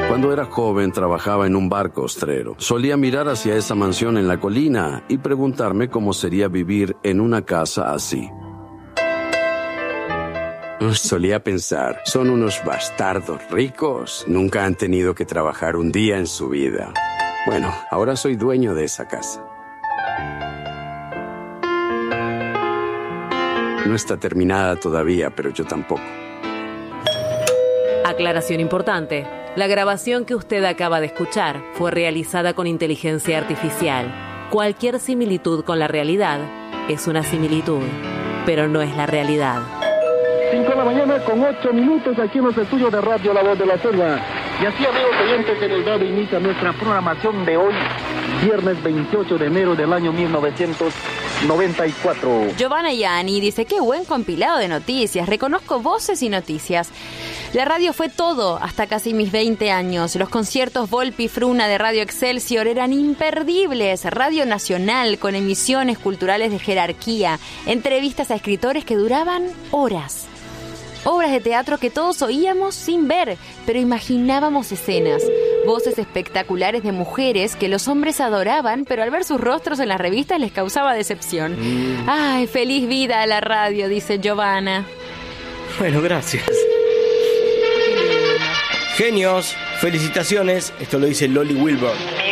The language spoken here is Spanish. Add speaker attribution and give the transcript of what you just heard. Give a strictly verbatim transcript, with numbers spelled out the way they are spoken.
Speaker 1: Cuando era joven trabajaba en un barco costrero. Solía mirar hacia esa mansión en la colina y preguntarme cómo sería vivir en una casa así.
Speaker 2: Solía pensar, son unos bastardos ricos. Nunca han tenido que trabajar un día en su vida. Bueno, ahora soy dueño de esa casa. No está terminada todavía, pero yo tampoco.
Speaker 3: Aclaración importante. La grabación que usted acaba de escuchar fue realizada con inteligencia artificial. Cualquier similitud con la realidad es una similitud, pero no es la realidad.
Speaker 4: cinco de la mañana con ocho minutos aquí en los estudios de Radio La Voz de la Selva. Y así, amigos oyentes, se nos da de inicio a nuestra programación de hoy, viernes veintiocho de enero del año mil novecientos noventa y cuatro.
Speaker 5: Giovanna Yani dice, qué buen compilado de noticias, reconozco voces y noticias. La radio fue todo hasta casi mis veinte años. Los conciertos Volpi Fruna de Radio Excelsior eran imperdibles. Radio Nacional con emisiones culturales de jerarquía, entrevistas a escritores que duraban horas. Obras de teatro que todos oíamos sin ver, pero imaginábamos escenas. Voces espectaculares de mujeres que los hombres adoraban, pero al ver sus rostros en las revistas les causaba decepción. Mm. ¡Ay, feliz vida a la radio!, dice Giovanna.
Speaker 6: Bueno, gracias. Genios, felicitaciones. Esto lo dice Loli Wilburn.